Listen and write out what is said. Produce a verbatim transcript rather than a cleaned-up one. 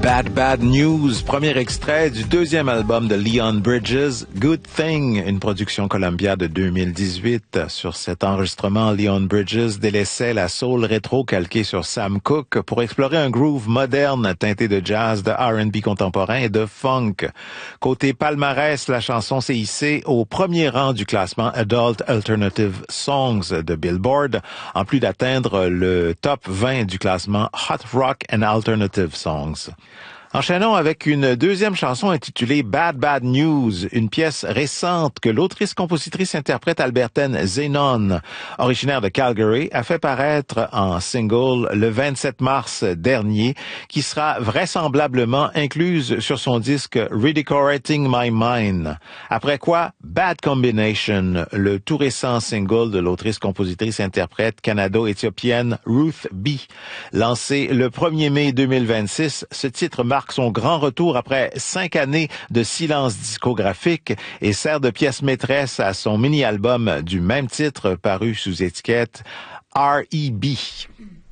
Bad Bad News, premier extrait du deuxième album de Leon Bridges, Good Thing, une production Columbia de deux mille dix-huit. Sur cet enregistrement, Leon Bridges délaissait la soul rétro calquée sur Sam Cooke pour explorer un groove moderne teinté de jazz, de R and B contemporain et de funk. Côté palmarès, la chanson s'est hissée au premier rang du classement Adult Alternative Songs de Billboard, en plus d'atteindre le top vingt du classement Hot Rock and Alternative Songs. Enchaînons avec une deuxième chanson intitulée Bad Bad News, une pièce récente que l'autrice-compositrice-interprète albertaine Zenon, originaire de Calgary, a fait paraître en single le vingt-sept mars dernier, qui sera vraisemblablement incluse sur son disque Redecorating My Mind. Après quoi, Bad Combination, le tout récent single de l'autrice-compositrice-interprète canado-éthiopienne Ruth B. Lancé le premier mai deux mille vingt-six, ce titre marque son grand retour après cinq années de silence discographique et sert de pièce maîtresse à son mini-album du même titre paru sous étiquette R E B.